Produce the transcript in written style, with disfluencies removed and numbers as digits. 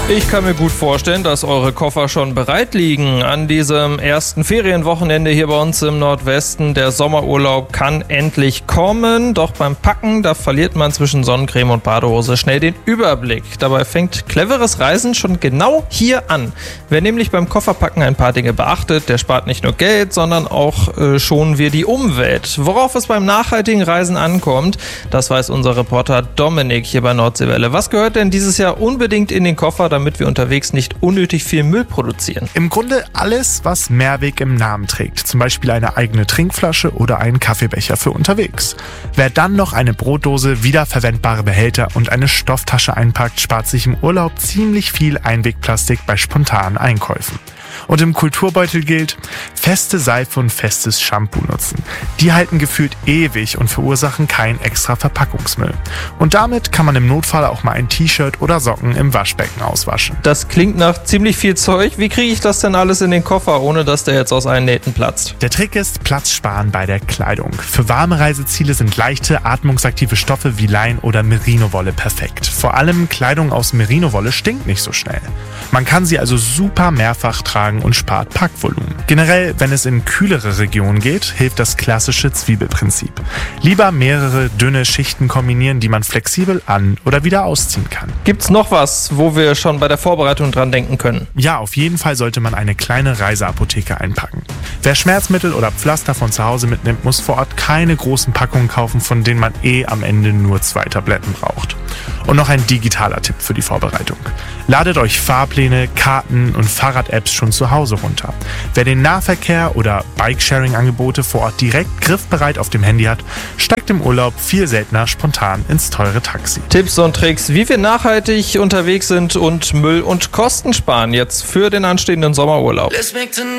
Ich kann mir gut vorstellen, dass eure Koffer schon bereit liegen. An diesem ersten Ferienwochenende hier bei uns im Nordwesten. Der Sommerurlaub kann endlich kommen. Doch beim Packen, da verliert man zwischen Sonnencreme und Badehose schnell den Überblick. Dabei fängt cleveres Reisen schon genau hier an. Wer nämlich beim Kofferpacken ein paar Dinge beachtet, der spart nicht nur Geld, sondern auch schonen wir die Umwelt. Worauf es beim nachhaltigen Reisen ankommt, das weiß unser Reporter Dominik hier bei Nordseewelle. Was gehört denn dieses Jahr unbedingt in den Koffer, damit wir unterwegs nicht unnötig viel Müll produzieren? Im Grunde alles, was Mehrweg im Namen trägt. Zum Beispiel eine eigene Trinkflasche oder einen Kaffeebecher für unterwegs. Wer dann noch eine Brotdose, wiederverwendbare Behälter und eine Stofftasche einpackt, spart sich im Urlaub ziemlich viel Einwegplastik bei spontanen Einkäufen. Und im Kulturbeutel gilt, feste Seife und festes Shampoo nutzen. Die halten gefühlt ewig und verursachen keinen extra Verpackungsmüll. Und damit kann man im Notfall auch mal ein T-Shirt oder Socken im Waschbecken auswaschen. Das klingt nach ziemlich viel Zeug. Wie kriege ich das denn alles in den Koffer, ohne dass der jetzt aus allen Nähten platzt? Der Trick ist, Platz sparen bei der Kleidung. Für warme Reiseziele sind leichte, atmungsaktive Stoffe wie Lein oder Merino-Wolle perfekt. Vor allem Kleidung aus Merino-Wolle stinkt nicht so schnell. Man kann sie also super mehrfach tragen und spart Packvolumen. Generell, wenn es in kühlere Regionen geht, hilft das klassische Zwiebelprinzip. Lieber mehrere dünne Schichten kombinieren, die man flexibel an- oder wieder ausziehen kann. Gibt's noch was, wo wir schon bei der Vorbereitung dran denken können? Ja, auf jeden Fall sollte man eine kleine Reiseapotheke einpacken. Wer Schmerzmittel oder Pflaster von zu Hause mitnimmt, muss vor Ort keine großen Packungen kaufen, von denen man am Ende nur 2 Tabletten braucht. Und noch ein digitaler Tipp für die Vorbereitung. Ladet euch Fahrpläne, Karten und Fahrrad-Apps schon zu Hause runter. Wer den Nahverkehr oder Bikesharing-Angebote vor Ort direkt griffbereit auf dem Handy hat, steigt im Urlaub viel seltener spontan ins teure Taxi. Tipps und Tricks, wie wir nachhaltig unterwegs sind und Müll und Kosten sparen, jetzt für den anstehenden Sommerurlaub.